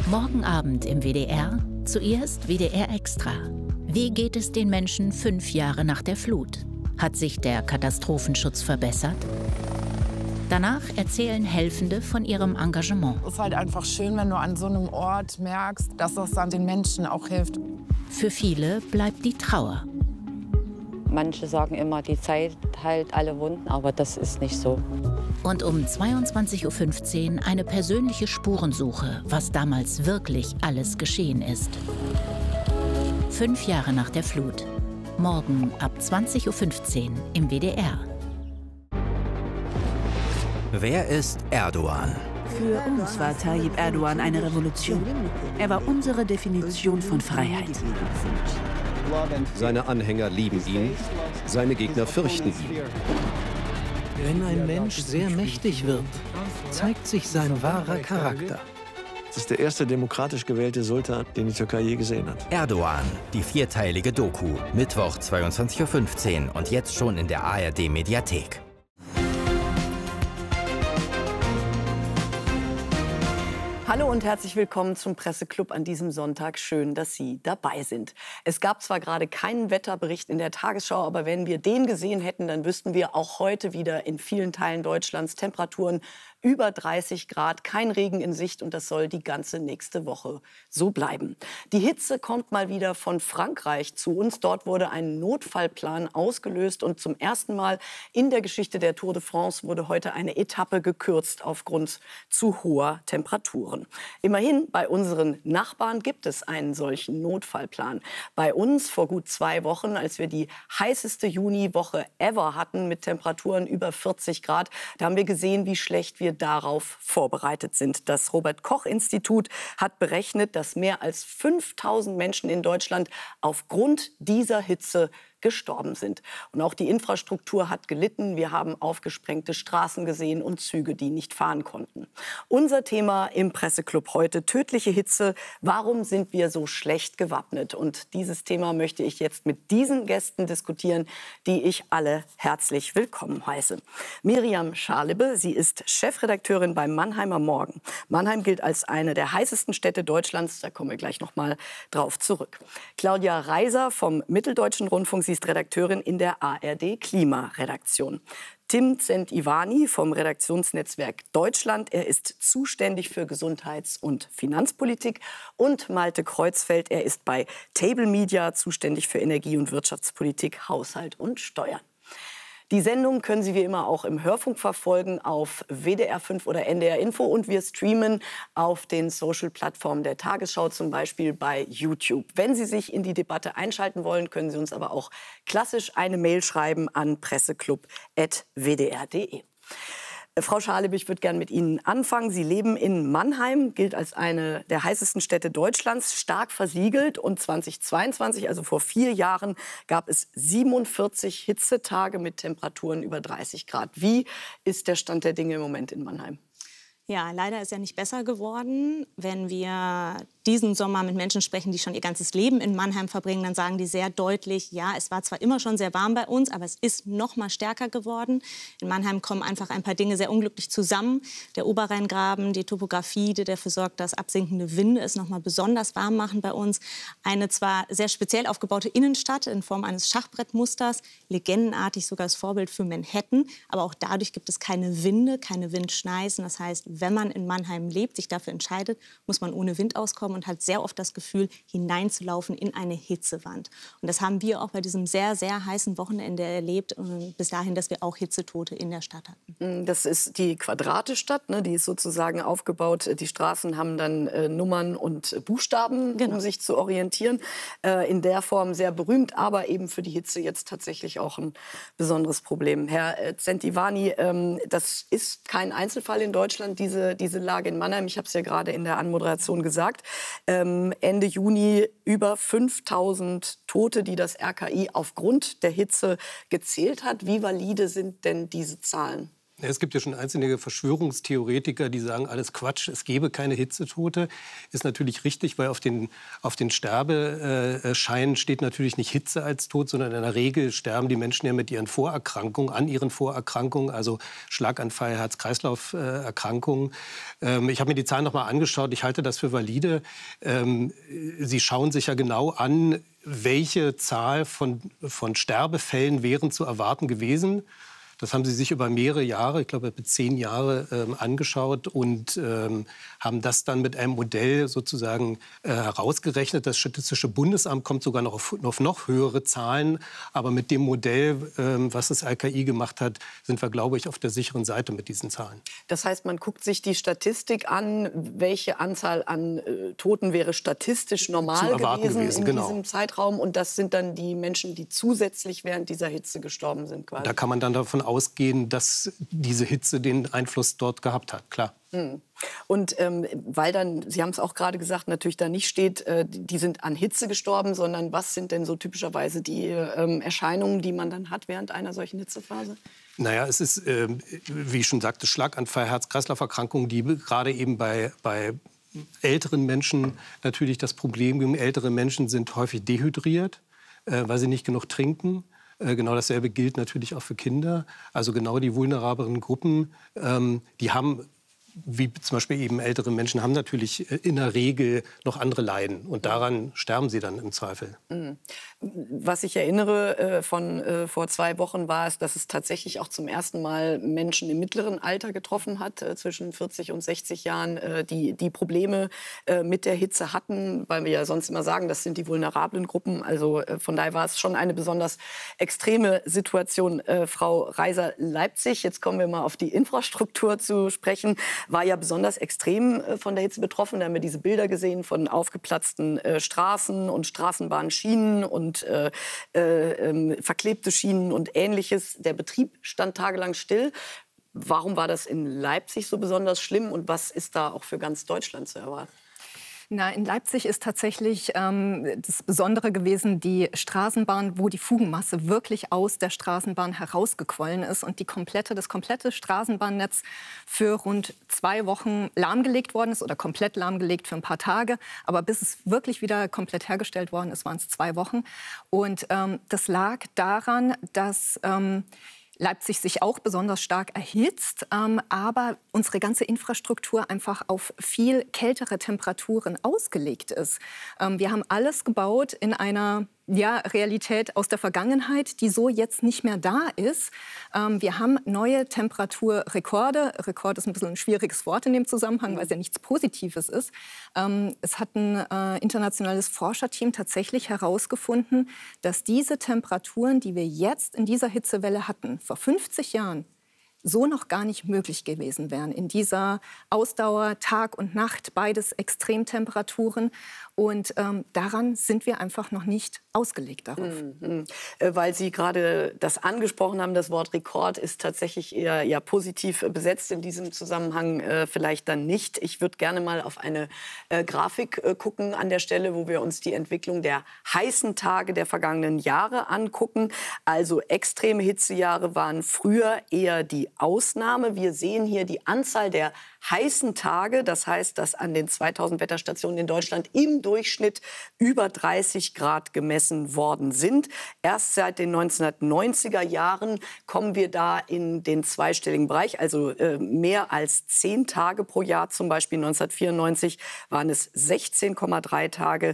Morgen Abend im WDR, zuerst WDR Extra. Wie geht es den Menschen 5 Jahre nach der Flut? Hat sich der Katastrophenschutz verbessert? Danach erzählen Helfende von ihrem Engagement. Es ist halt einfach schön, wenn du an so einem Ort merkst, dass es dann den Menschen auch hilft. Für viele bleibt die Trauer. Manche sagen immer, die Zeit heilt alle Wunden, aber das ist nicht so. Und um 22:15 Uhr eine persönliche Spurensuche, was damals wirklich alles geschehen ist. 5 Jahre nach der Flut. Morgen ab 20:15 Uhr im WDR. Wer ist Erdogan? Für uns war Tayyip Erdogan eine Revolution. Er war unsere Definition von Freiheit. Seine Anhänger lieben ihn, seine Gegner fürchten ihn. Wenn ein Mensch sehr mächtig wird, zeigt sich sein wahrer Charakter. Das ist der erste demokratisch gewählte Sultan, den die Türkei je gesehen hat. Erdogan, die 4-teilige Doku. Mittwoch 22:15 Uhr und jetzt schon in der ARD-Mediathek. Hallo und herzlich willkommen zum Presseclub an diesem Sonntag. Schön, dass Sie dabei sind. Es gab zwar gerade keinen Wetterbericht in der Tagesschau, aber wenn wir den gesehen hätten, dann wüssten wir auch heute wieder in vielen Teilen Deutschlands Temperaturen über 30 Grad, kein Regen in Sicht und das soll die ganze nächste Woche so bleiben. Die Hitze kommt mal wieder von Frankreich zu uns. Dort wurde ein Notfallplan ausgelöst und zum ersten Mal in der Geschichte der Tour de France wurde heute eine Etappe gekürzt aufgrund zu hoher Temperaturen. Immerhin, bei unseren Nachbarn gibt es einen solchen Notfallplan. Bei uns vor gut 2 Wochen, als wir die heißeste Juniwoche ever hatten mit Temperaturen über 40 Grad, da haben wir gesehen, wie schlecht wir darauf vorbereitet sind. Das Robert-Koch-Institut hat berechnet, dass mehr als 5000 Menschen in Deutschland aufgrund dieser Hitze gestorben sind. Und auch die Infrastruktur hat gelitten. Wir haben aufgesprengte Straßen gesehen und Züge, die nicht fahren konnten. Unser Thema im Presseclub heute: tödliche Hitze. Warum sind wir so schlecht gewappnet? Und dieses Thema möchte ich jetzt mit diesen Gästen diskutieren, die ich alle herzlich willkommen heiße. Miriam Scharlippe, sie ist Chefredakteurin beim Mannheimer Morgen. Mannheim gilt als eine der heißesten Städte Deutschlands. Da kommen wir gleich noch mal drauf zurück. Claudia Reiser vom Mitteldeutschen Rundfunk. Sie ist Redakteurin in der ARD Klimaredaktion. Tim Zentivani vom Redaktionsnetzwerk Deutschland. Er ist zuständig für Gesundheits- und Finanzpolitik. Und Malte Kreuzfeld, er ist bei Table Media zuständig für Energie- und Wirtschaftspolitik, Haushalt und Steuern. Die Sendung können Sie wie immer auch im Hörfunk verfolgen auf WDR 5 oder NDR Info und wir streamen auf den Social-Plattformen der Tagesschau, zum Beispiel bei YouTube. Wenn Sie sich in die Debatte einschalten wollen, können Sie uns aber auch klassisch eine Mail schreiben an presseclub@wdr.de. Frau Scharlippe, ich würde gerne mit Ihnen anfangen. Sie leben in Mannheim, gilt als eine der heißesten Städte Deutschlands, stark versiegelt. Und 2022, also vor 4 Jahren, gab es 47 Hitzetage mit Temperaturen über 30 Grad. Wie ist der Stand der Dinge im Moment in Mannheim? Ja, leider ist er nicht besser geworden. Wenn wir diesen Sommer mit Menschen sprechen, die schon ihr ganzes Leben in Mannheim verbringen, dann sagen die sehr deutlich, ja, es war zwar immer schon sehr warm bei uns, aber es ist noch mal stärker geworden. In Mannheim kommen einfach ein paar Dinge sehr unglücklich zusammen. Der Oberrheingraben, die Topografie, die dafür sorgt, dass absinkende Winde es noch mal besonders warm machen bei uns. Eine zwar sehr speziell aufgebaute Innenstadt in Form eines Schachbrettmusters, legendenartig sogar das Vorbild für Manhattan, aber auch dadurch gibt es keine Winde, keine Windschneisen. Das heißt, wenn man in Mannheim lebt, sich dafür entscheidet, muss man ohne Wind auskommen und hat sehr oft das Gefühl, hineinzulaufen in eine Hitzewand. Und das haben wir auch bei diesem sehr, sehr heißen Wochenende erlebt, bis dahin, dass wir auch Hitzetote in der Stadt hatten. Das ist die Quadratestadt, ne? Die ist sozusagen aufgebaut. Die Straßen haben dann Nummern und Buchstaben, Genau, um sich zu orientieren. In der Form sehr berühmt, aber eben für die Hitze jetzt tatsächlich auch ein besonderes Problem. Herr Zentivani, das ist kein Einzelfall in Deutschland, diese Lage in Mannheim. Ich habe es ja gerade in der Anmoderation gesagt. Ende Juni über 5000 Tote, die das RKI aufgrund der Hitze gezählt hat. Wie valide sind denn diese Zahlen? Es gibt ja schon einzelne Verschwörungstheoretiker, die sagen, alles Quatsch, es gebe keine Hitzetote. Ist natürlich richtig, weil auf den Sterbescheinen steht natürlich nicht Hitze als Tod, sondern in der Regel sterben die Menschen ja mit ihren Vorerkrankungen, an ihren Vorerkrankungen, also Schlaganfall, Herz-Kreislauf-Erkrankungen. Ich habe mir die Zahlen noch mal angeschaut, ich halte das für valide. Sie schauen sich ja genau an, welche Zahl von Sterbefällen wären zu erwarten gewesen. Das haben sie sich über mehrere Jahre, ich glaube über 10 Jahre, angeschaut und haben das dann mit einem Modell sozusagen herausgerechnet. Das Statistische Bundesamt kommt sogar noch auf noch höhere Zahlen. Aber mit dem Modell, was das RKI gemacht hat, sind wir, glaube ich, auf der sicheren Seite mit diesen Zahlen. Das heißt, man guckt sich die Statistik an, welche Anzahl an Toten wäre statistisch normal gewesen in diesem Zeitraum. Und das sind dann die Menschen, die zusätzlich während dieser Hitze gestorben sind. Quasi. Da kann man dann davon ausgehen, dass diese Hitze den Einfluss dort gehabt hat, klar. Und weil dann, Sie haben es auch gerade gesagt, natürlich da nicht steht, die sind an Hitze gestorben, sondern was sind denn so typischerweise die Erscheinungen, die man dann hat während einer solchen Hitzephase? Naja, es ist, wie ich schon sagte, Schlaganfall, Herz-Kreislauf-Erkrankungen, die gerade eben bei älteren Menschen natürlich das Problem geben. Ältere Menschen sind häufig dehydriert, weil sie nicht genug trinken. Genau dasselbe gilt natürlich auch für Kinder. Also genau die vulnerablen Gruppen, die haben, wie zum Beispiel eben ältere Menschen, haben natürlich in der Regel noch andere Leiden. Und daran sterben sie dann im Zweifel. Was ich erinnere von vor 2 Wochen war es, dass es tatsächlich auch zum ersten Mal Menschen im mittleren Alter getroffen hat, zwischen 40 und 60 Jahren, die Probleme mit der Hitze hatten, weil wir ja sonst immer sagen, das sind die vulnerablen Gruppen. Also von daher war es schon eine besonders extreme Situation. Frau Reiser-Leipzig, jetzt kommen wir mal auf die Infrastruktur zu sprechen, war ja besonders extrem von der Hitze betroffen. Da haben wir diese Bilder gesehen von aufgeplatzten Straßen und Straßenbahnschienen und verklebte Schienen und Ähnliches. Der Betrieb stand tagelang still. Warum war das in Leipzig so besonders schlimm und was ist da auch für ganz Deutschland zu erwarten? Na, in Leipzig ist tatsächlich das Besondere gewesen, die Straßenbahn, wo die Fugenmasse wirklich aus der Straßenbahn herausgequollen ist und das komplette Straßenbahnnetz für rund 2 Wochen lahmgelegt worden ist oder komplett lahmgelegt für ein paar Tage. Aber bis es wirklich wieder komplett hergestellt worden ist, waren es 2 Wochen. Und das lag daran, dass Leipzig sich auch besonders stark erhitzt, aber unsere ganze Infrastruktur einfach auf viel kältere Temperaturen ausgelegt ist. Wir haben alles gebaut in einer Realität aus der Vergangenheit, die so jetzt nicht mehr da ist. Wir haben neue Temperaturrekorde. Rekord ist ein bisschen ein schwieriges Wort in dem Zusammenhang, weil es ja nichts Positives ist. Es hat ein internationales Forscherteam tatsächlich herausgefunden, dass diese Temperaturen, die wir jetzt in dieser Hitzewelle hatten, vor 50 Jahren, so noch gar nicht möglich gewesen wären. In dieser Ausdauer, Tag und Nacht, beides Extremtemperaturen. Und daran sind wir einfach noch nicht ausgelegt darauf. Weil Sie gerade das angesprochen haben, das Wort Rekord ist tatsächlich eher positiv besetzt in diesem Zusammenhang, vielleicht dann nicht. Ich würde gerne mal auf eine Grafik gucken an der Stelle, wo wir uns die Entwicklung der heißen Tage der vergangenen Jahre angucken. Also extreme Hitzejahre waren früher eher die Ausnahme. Wir sehen hier die Anzahl der heißen Tage. Das heißt, dass an den 2000 Wetterstationen in Deutschland im Durchschnitt über 30 Grad gemessen worden sind. Erst seit den 1990er Jahren kommen wir da in den zweistelligen Bereich, also mehr als 10 Tage pro Jahr. Zum Beispiel 1994 waren es 16,3 Tage,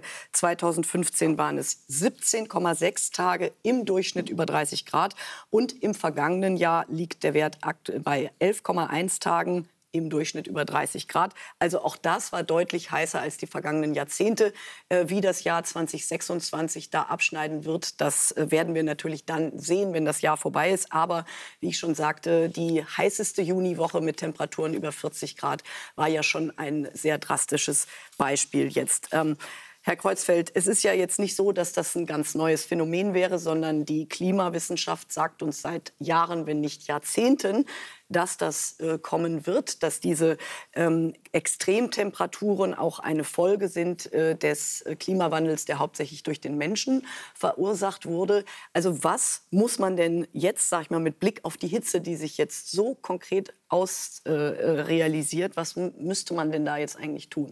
2015 waren es 17,6 Tage im Durchschnitt über 30 Grad. Und im vergangenen Jahr liegt der Wert aktuell bei 11,1 Tagen. Im Durchschnitt über 30 Grad. Also auch das war deutlich heißer als die vergangenen Jahrzehnte. Wie das Jahr 2026 da abschneiden wird, das werden wir natürlich dann sehen, wenn das Jahr vorbei ist. Aber wie ich schon sagte, die heißeste Juniwoche mit Temperaturen über 40 Grad war ja schon ein sehr drastisches Beispiel jetzt. Herr Kreuzfeld, es ist ja jetzt nicht so, dass das ein ganz neues Phänomen wäre, sondern die Klimawissenschaft sagt uns seit Jahren, wenn nicht Jahrzehnten, dass das kommen wird, dass diese Extremtemperaturen auch eine Folge sind des Klimawandels, der hauptsächlich durch den Menschen verursacht wurde. Also was muss man denn jetzt, sag ich mal, mit Blick auf die Hitze, die sich jetzt so konkret realisiert, was müsste man denn da jetzt eigentlich tun?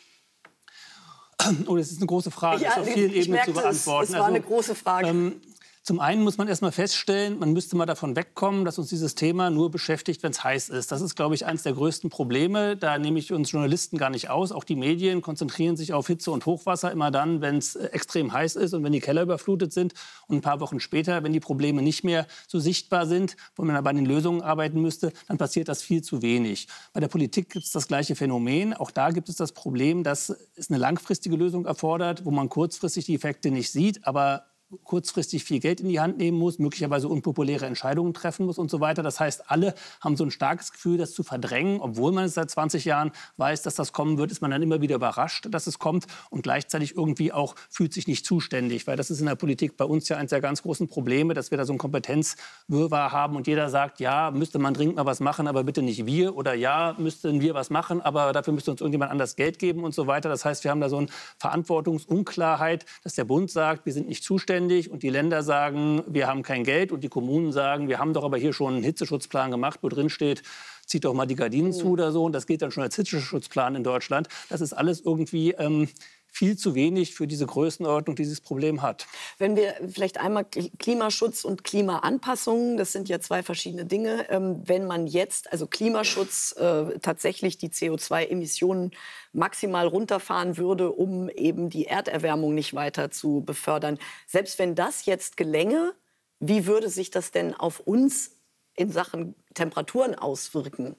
Oh, das ist eine große Frage, Ja, ist auf vielen Ebenen merkte, zu beantworten. Es war eine große Frage. Zum einen muss man erst mal feststellen, man müsste mal davon wegkommen, dass uns dieses Thema nur beschäftigt, wenn es heiß ist. Das ist, glaube ich, eines der größten Probleme. Da nehme ich uns Journalisten gar nicht aus. Auch die Medien konzentrieren sich auf Hitze und Hochwasser immer dann, wenn es extrem heiß ist und wenn die Keller überflutet sind. Und ein paar Wochen später, wenn die Probleme nicht mehr so sichtbar sind, wo man aber an den Lösungen arbeiten müsste, dann passiert das viel zu wenig. Bei der Politik gibt es das gleiche Phänomen. Auch da gibt es das Problem, dass es eine langfristige Lösung erfordert, wo man kurzfristig die Effekte nicht sieht, aber kurzfristig viel Geld in die Hand nehmen muss, möglicherweise unpopuläre Entscheidungen treffen muss und so weiter. Das heißt, alle haben so ein starkes Gefühl, das zu verdrängen. Obwohl man es seit 20 Jahren weiß, dass das kommen wird, ist man dann immer wieder überrascht, dass es kommt und gleichzeitig irgendwie auch fühlt sich nicht zuständig. Weil das ist in der Politik bei uns ja eines der ganz großen Probleme, dass wir da so ein Kompetenzwirrwarr haben und jeder sagt, ja, müsste man dringend mal was machen, aber bitte nicht wir. Oder ja, müssten wir was machen, aber dafür müsste uns irgendjemand anders Geld geben und so weiter. Das heißt, wir haben da so eine Verantwortungsunklarheit, dass der Bund sagt, wir sind nicht zuständig. Und die Länder sagen, wir haben kein Geld. Und die Kommunen sagen, wir haben doch aber hier schon einen Hitzeschutzplan gemacht, wo drin steht, zieht doch mal die Gardinen zu oder so. Und das geht dann schon als Hitzeschutzplan in Deutschland. Das ist alles irgendwie viel zu wenig für diese Größenordnung, die dieses Problem hat. Wenn wir vielleicht einmal Klimaschutz und Klimaanpassung, das sind ja zwei verschiedene Dinge. Wenn man jetzt, also Klimaschutz, tatsächlich die CO2-Emissionen maximal runterfahren würde, um eben die Erderwärmung nicht weiter zu befördern. Selbst wenn das jetzt gelänge, wie würde sich das denn auf uns in Sachen Temperaturen auswirken?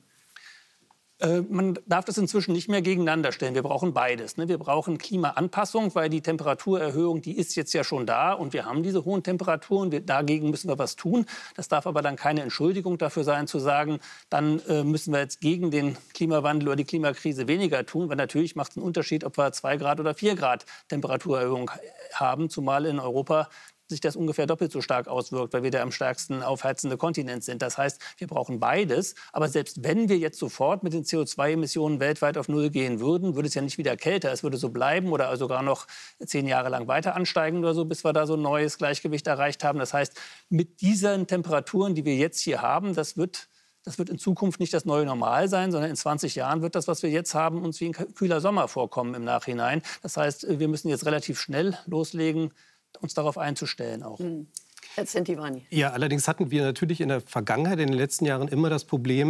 Man darf das inzwischen nicht mehr gegeneinander stellen. Wir brauchen beides. Wir brauchen Klimaanpassung, weil die Temperaturerhöhung, die ist jetzt ja schon da. Und wir haben diese hohen Temperaturen. Dagegen müssen wir was tun. Das darf aber dann keine Entschuldigung dafür sein, zu sagen, dann müssen wir jetzt gegen den Klimawandel oder die Klimakrise weniger tun. Weil natürlich macht es einen Unterschied, ob wir 2 Grad oder 4 Grad Temperaturerhöhung haben. Zumal in Europa sich das ungefähr doppelt so stark auswirkt, weil wir der am stärksten aufheizende Kontinent sind. Das heißt, wir brauchen beides. Aber selbst wenn wir jetzt sofort mit den CO2-Emissionen weltweit auf Null gehen würden, würde es ja nicht wieder kälter. Es würde so bleiben oder sogar noch 10 Jahre lang weiter ansteigen oder so, bis wir da so ein neues Gleichgewicht erreicht haben. Das heißt, mit diesen Temperaturen, die wir jetzt hier haben, das wird in Zukunft nicht das neue Normal sein, sondern in 20 Jahren wird das, was wir jetzt haben, uns wie ein kühler Sommer vorkommen im Nachhinein. Das heißt, wir müssen jetzt relativ schnell loslegen, uns darauf einzustellen auch. Herr Zentivani. Ja, allerdings hatten wir natürlich in der Vergangenheit, in den letzten Jahren immer das Problem,